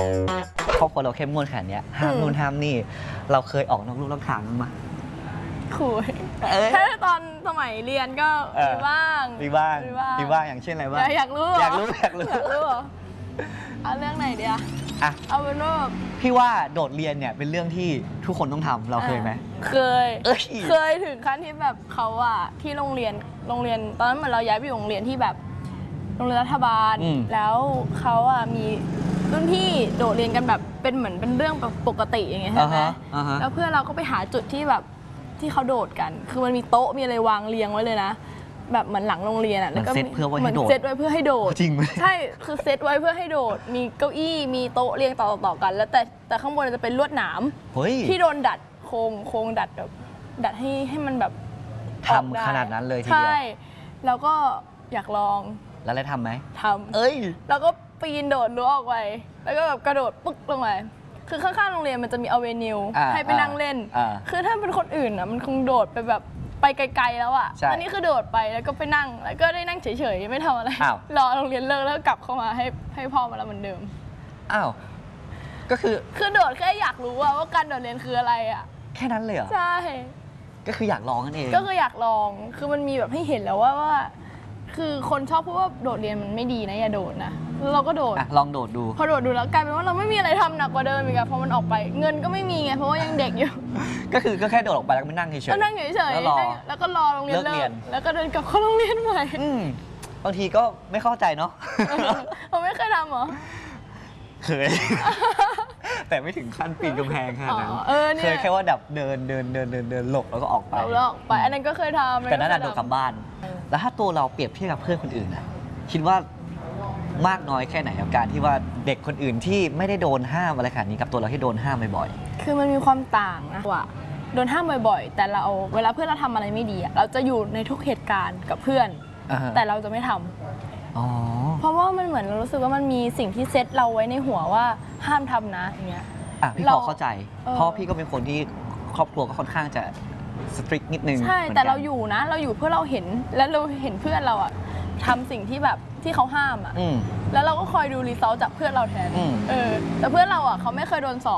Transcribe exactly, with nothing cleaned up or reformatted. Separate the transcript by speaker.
Speaker 1: ครอบครัวเราเข้มงวดขนาดนี้ห้ามนู่นห้ามนี่เราเคยออกนอกลู่นอกทางมั้ย
Speaker 2: คุยแค่ตอนสมัยเรียนก็มีบ้าง
Speaker 1: มีบ้างมีบ้างอย่างเช่นอะไรบ้าง
Speaker 2: อยากรู้
Speaker 1: อยากรู้อยากรู้
Speaker 2: อยากรู้เอาเรื่องไหนเดียว
Speaker 1: อ่ะ
Speaker 2: เอาเป็นว่า
Speaker 1: พี่ว่าโดดเรียนเนี่ยเป็นเรื่องที่ทุกคนต้องทำเราเคยไหม
Speaker 2: เคยเคยถึงขั้นที่แบบเขาอะที่โรงเรียนโรงเรียนตอนนั้นเหมือนเราย้ายไปอยู่โรงเรียนที่แบบโรงเรียนรัฐบาลแล้วเขาอะมีรุ่นพี่โดดเรียนกันแบบเป็นเหมือนเป็นเรื่องปกติอย่างเงี้ยใช่ไหมแล้วเพื่อนเราก็ไปหาจุดที่แบบที่เขาโดดกันคือมันมีโต๊ะมีอะไรวางเรียงไว้เลยนะแบบเหมือนหลังโรงเรียนอ่ะ
Speaker 1: แล้วก็เซตเพื่อไว้ให้โดด
Speaker 2: เซตไว้เพื่อให้โดด
Speaker 1: จริงไหม
Speaker 2: ใช่คือเซตไว้เพื่อให้โดดมีเก้าอี้มีโต๊ะเรียงต่อๆกันแล้วแต่แต่ข้างบนจะเป็นลวดหนามที่โดนดัดโครงโครงดัดแบบดัดให้ให้มันแบบ
Speaker 1: ทำขนาดนั้นเลยทีเดียว
Speaker 2: ใช่แล้วก็อยากลอง
Speaker 1: แล้วได้ทำไหม
Speaker 2: ทำเอ้ยแล้วก็ปีนโดดรั้วออกไปแล้วก็แบบกระโดดปึ๊กลงไปคือข้างๆโรงเรียนมันจะมีอเวนิวให้ไปนั่งเล่นคือถ้าเป็นคนอื่นอ่ะมันคงโดดไปแบบไปไกลๆแล้วอ่ะอันนี้คือโดดไปแล้วก็ไปนั่งแล้วก็ได้นั่งเฉยๆไม่ทำอะไรรอโรงเรียนเลิกแล้วกลับเข้ามาให้ให้พ่อมาแล้วเหมือนเดิม
Speaker 1: อ้าวก็คือ
Speaker 2: คือโดดแค่อยากรู้ว่าการโดดเรียนคืออะไรอ่ะ
Speaker 1: แค่นั้นเลยเหรอ
Speaker 2: ใช่
Speaker 1: ก็คืออยากลองนั่นเอง
Speaker 2: ก็คืออยากลองคือมันมีแบบให้เห็นแล้วว่าว่าคือคนชอบพูดว่าโดดเรียนมันไม่ดีนะอย่าโดดนะแล้วเราก็โดด
Speaker 1: ลองโดดดู
Speaker 2: พอโดดดูแล้วกลายเป็นว่าเราไม่มีอะไรทำหนักกว่าเดิมอีกอะพอมันออกไปเงินก็ไม่มีไงเพราะว่ายังเด็กอยู่
Speaker 1: ก็คือก็แค่โดดออกไปแล้วก็นั่งเฉยๆ
Speaker 2: นั่งเฉยๆแล้วรอแล้วก็รอโรงเรียนเลิกแล้วก็เดินกลับเข้าโรงเรียนใหม่
Speaker 1: บางทีก็ไม่เข้าใจเนาะ
Speaker 2: เราไม่เคยทำหรอ
Speaker 1: เคยแต่ไม่ถึงขั้นปีนกำแพงขนาดนั้นเคยแค่ว่าดับเดินเดินเดินเดินเดินหลบแล้วก็ออกไป
Speaker 2: แล้วออกไปอันนั้นก็เคยทำ
Speaker 1: แต่นั่นน่ะโดดกลับบ้านแล้วถ้าตัวเราเปรียบเทียบกับเพื่อนคนอื่นนะคิดว่ามากน้อยแค่ไหนกับการที่ว่าเด็กคนอื่นที่ไม่ได้โดนห้ามอะไรขนาดนี้กับตัวเราที่โดนห้ามบ่อย
Speaker 2: ๆคือมันมีความต่างนะว่าโดนห้ามบ่อยๆแต่เราเวลาเพื่อนเราทำอะไรไม่ดีเราจะอยู่ในทุกเหตุการณ์กับเพื่อนแต่เราจะไม่ทำเพราะว่ามันเหมือนเรารู้สึกว่ามันมีสิ่งที่เซตเราไว้ในหัวว่าห้ามทำนะอย่างเงี้ย
Speaker 1: อ่ะพี่พอเข้าใจเพราะพี่ก็เป็นคนที่ครอบครัวก็ค่อนข้างจะสตริกนิดนึง
Speaker 2: ใช่แต่เราอยู่นะเราอยู่เพื่อเราเห็นแล้วเราเห็นเพื่อนเราอะทำสิ่งที่แบบที่เขาห้ามอ่ะแล้วเราก็คอยดูรีซัลต์จากเพื่อนเราแทนเออแต่เพื่อนเราอ่ะเขาไม่เคยโดนสอน